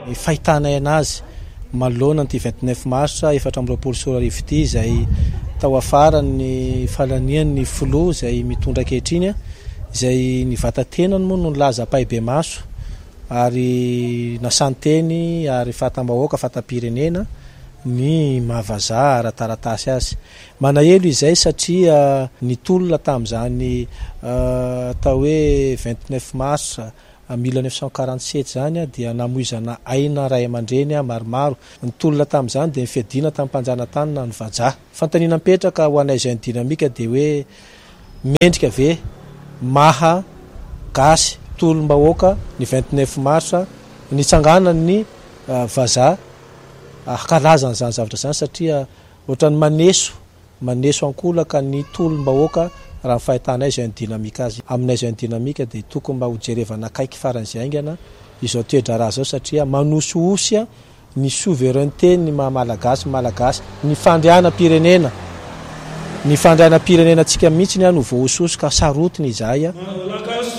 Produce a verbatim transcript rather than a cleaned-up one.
fahitana anazy manoloana ny vingt-neuf mars efatra amby roapolo sy roa arivo ity izay tao afara ny falanian'ny filoha izay mitondra ankehitriny izay ny vatantenany moa no nilaza paibe maso ary nasanteny ary fatam-bahoaka fatam-pirenena ny mahavazaha ara-taratasy azy. Manahelo izay satria nitolona tamin'izany atao hoe vingt-neuf mars mille neuf cent quarante-sept zany dia namoizana aina ray aman-dreny maromaro. Nitolona tamin'izany dia nifiadina tamin'ny mpanjanatany ny vazaha. Fantanina mipetraka ho anay jeune dynamique dia hoe mendrika ve maha gasy tolom-bahoaka ny vingt-neuf mars nitsangana ny vazaha akalazana zany zavatra zany satria ohatrany maneso maneso ankolaka ny tolom-bahoaka raha fahitanay jeune dynamique azy. Aminay jeune dynamique dia tokony mba ho jerevana akaiky faran'izay aingana izao toedraraha zao satria manososy ny souveraineté ny maha-malagasy malagasy ny fandriana-pirenena ny fandriana-pirenena antsika mihitsy ny ano voahososo ka sarotiny izahay.